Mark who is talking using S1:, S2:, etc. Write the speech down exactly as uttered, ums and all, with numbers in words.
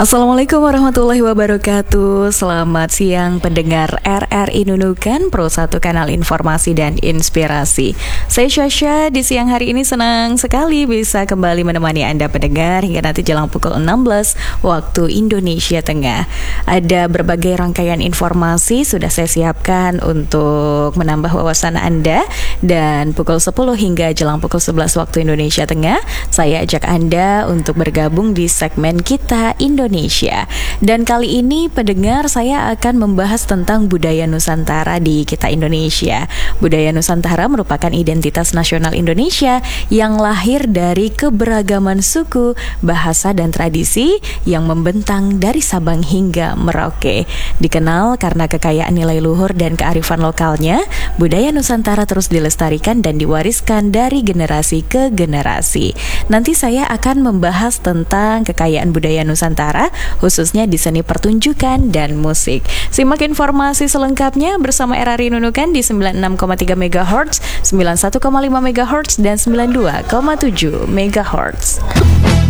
S1: Assalamualaikum warahmatullahi wabarakatuh. Selamat siang pendengar R R I Nunukan, Pro satu Kanal Informasi dan Inspirasi. Saya Syasha, di siang hari ini senang sekali bisa kembali menemani Anda pendengar hingga nanti jelang pukul enam belas waktu Indonesia Tengah. Ada berbagai rangkaian informasi sudah saya siapkan untuk menambah wawasan Anda, dan pukul sepuluh hingga jelang pukul sebelas waktu Indonesia Tengah saya ajak Anda untuk bergabung di segmen Kita Indonesia. Dan kali ini pendengar, saya akan membahas tentang budaya Nusantara di Kita Indonesia. Budaya Nusantara merupakan identitas nasional Indonesia yang lahir dari keberagaman suku, bahasa dan tradisi yang membentang dari Sabang hingga Merauke. Dikenal karena kekayaan nilai luhur dan kearifan lokalnya, budaya Nusantara terus dilestarikan dan diwariskan dari generasi ke generasi. Nanti saya akan membahas tentang kekayaan budaya Nusantara, khususnya di seni pertunjukan dan musik. Simak informasi selengkapnya bersama R R I Nunukan di sembilan puluh enam koma tiga megahertz, sembilan puluh satu koma lima megahertz, dan sembilan puluh dua koma tujuh megahertz.